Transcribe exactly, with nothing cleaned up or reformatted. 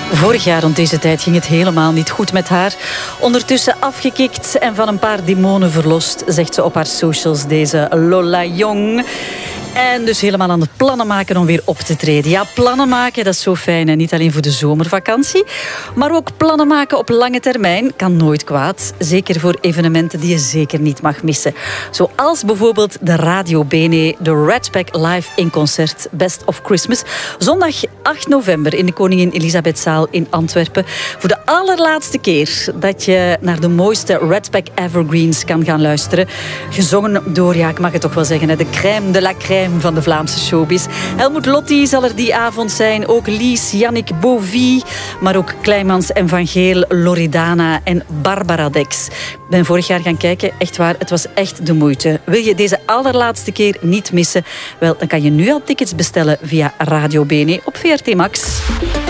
Vorig jaar rond deze tijd ging het helemaal niet goed met haar. Ondertussen afgekikt en van een paar demonen verlost, zegt ze op haar socials, deze Lola Jong. En dus helemaal aan het plannen maken om weer op te treden. Ja, plannen maken, dat is zo fijn. En niet alleen voor de zomervakantie, maar ook plannen maken op lange termijn kan nooit kwaad. Zeker voor evenementen die je zeker niet mag missen. Zoals bijvoorbeeld de Radio Bene, de Red Pack Live in concert Best of Christmas. Zondag acht november in de Koningin Elisabethzaal in Antwerpen. Voor de allerlaatste keer dat je naar de mooiste Red Pack Evergreens kan gaan luisteren. Gezongen door, ja, ik mag het toch wel zeggen, de crème de la crème van de Vlaamse showbiz. Helmoet Lotti zal er die avond zijn. Ook Lies, Yannick Bovie. Maar ook Kleimans en Van Geel, Loredana en Barbara Dex. Ik ben vorig jaar gaan kijken. Echt waar, het was echt de moeite. Wil je deze allerlaatste keer niet missen? Wel, dan kan je nu al tickets bestellen via Radio Bene op V R T Max.